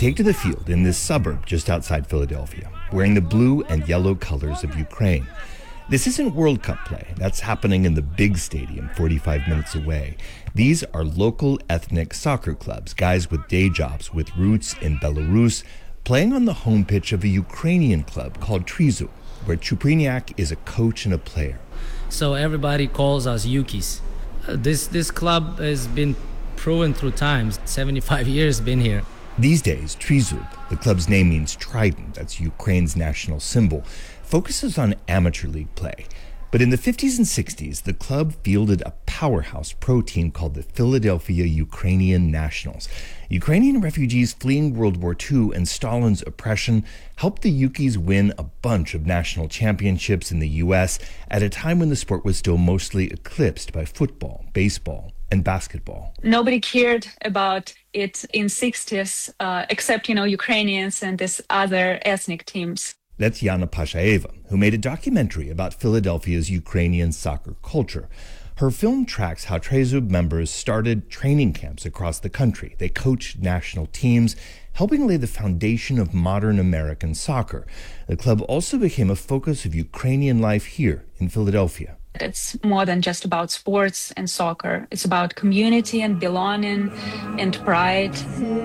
take to the field in this suburb just outside Philadelphia, wearing the blue and yellow colors of Ukraine. This isn't World Cup play. That's happening in the big stadium 45 minutes away. These are local ethnic soccer clubs, guys with day jobs with roots in Belarus, playing on the home pitch of a Ukrainian club called Trizub, where Chupriniak is a coach and a player. So everybody calls us Yukis. This club has been proven through times. 75 years been here. These days, Trizub, the club's name means trident, that's Ukraine's national symbol, focuses on amateur league play. But in the 50s and 60s, the club fielded a powerhouse pro team called the Philadelphia Ukrainian Nationals. Ukrainian refugees fleeing World War II and Stalin's oppression helped the Yukis win a bunch of national championships in the U.S. at a time when the sport was still mostly eclipsed by football, baseball, and basketball. Nobody cared about it in 60s except, Ukrainians and these other ethnic teams. That's Yana Pashaeva, who made a documentary about Philadelphia's Ukrainian soccer culture. Her film tracks how Trizub members started training camps across the country. They coached national teams, helping lay the foundation of modern American soccer. The club also became a focus of Ukrainian life here in Philadelphia. It's more than just about sports and soccer. It's about community and belonging and pride.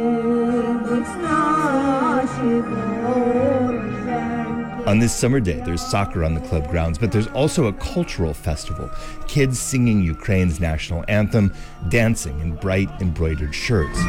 On this summer day, there's soccer on the club grounds, but there's also a cultural festival. Kids singing Ukraine's national anthem, dancing in bright embroidered shirts.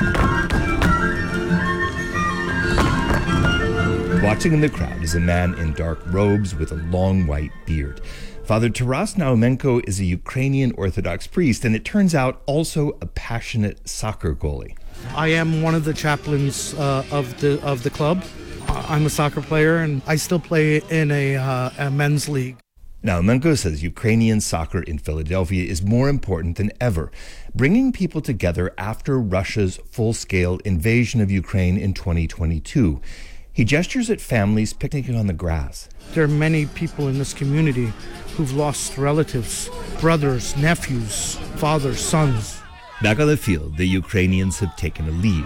Watching in the crowd is a man in dark robes with a long white beard. Father Taras Naumenko is a Ukrainian Orthodox priest, and it turns out also a passionate soccer goalie. I am one of the chaplains of the club. I'm a soccer player, and I still play in a men's league. Naumenko says Ukrainian soccer in Philadelphia is more important than ever, bringing people together after Russia's full-scale invasion of Ukraine in 2022. He gestures at families picnicking on the grass. There are many people in this community who've lost relatives, brothers, nephews, fathers, sons. Back on the field, the Ukrainians have taken a lead.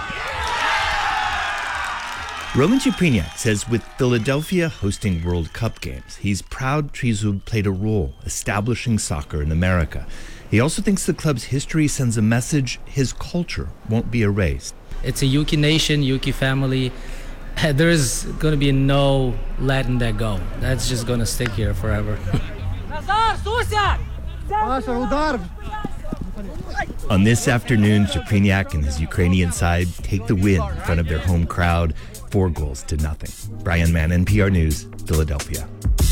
Roman Chupriniak says with Philadelphia hosting World Cup games, he's proud Trizub played a role establishing soccer in America. He also thinks the club's history sends a message his culture won't be erased. It's a Yuki nation, Yuki family. There's going to be no letting that go. That's just going to stick here forever. On this afternoon, Chupriniak and his Ukrainian side take the win in front of their home crowd, 4-0. Brian Mann, NPR News, Philadelphia.